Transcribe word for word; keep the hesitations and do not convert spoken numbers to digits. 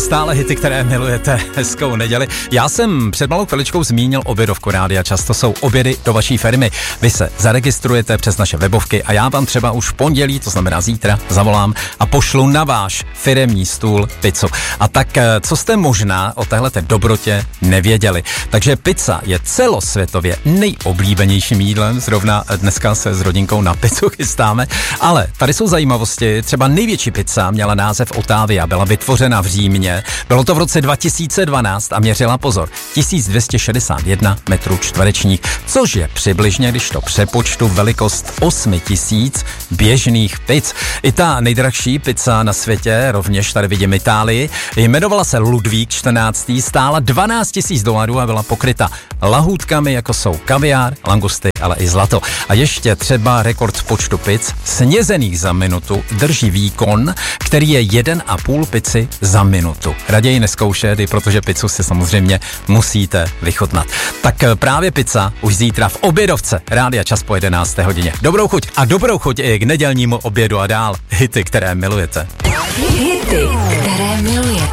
Stále hity, které milujete. Hezkou neděli. Já jsem před malou chviličkou zmínil obědovku Rádia Čas. To jsou obědy do vaší firmy. Vy se zaregistrujete přes naše webovky a já vám třeba už v pondělí, to znamená zítra, zavolám a pošlu na váš firemní stůl pizzu. A tak, co jste možná o téhleté dobrotě nevěděli. Takže pizza je celosvětově nejoblíbenějším jídlem. Zrovna dneska se s rodinkou na pizzu chystáme. Ale tady jsou zajímavosti. Třeba největší pizza měla název Otávia, byla vytvořena v Římě. Bylo to v roce dva tisíce dvanáct a měřila, pozor, tisíc dvě stě šedesát jedna metrů čtverečních, což je přibližně, když to přepočtu, velikost osm tisíc běžných pizz. I ta nejdražší pizza na světě, rovněž tady vidím Itálii, jmenovala se Ludvík čtrnáctý, stála dvanáct tisíc dolarů a byla pokryta lahůdkami, jako jsou kaviár, langusty, ale i zlato. A ještě třeba rekord v počtu pizz snězených za minutu drží výkon, který je jeden a půl pici za minutu. Raději neskoušet, i protože pizzu si samozřejmě musíte vychutnat. Tak právě pizza už zítra v obědovce Rádia Čas po jedenácté hodině. Dobrou chuť a dobrou chuť i k nedělnímu obědu a dál. Hity, které milujete. Hity, které milujete.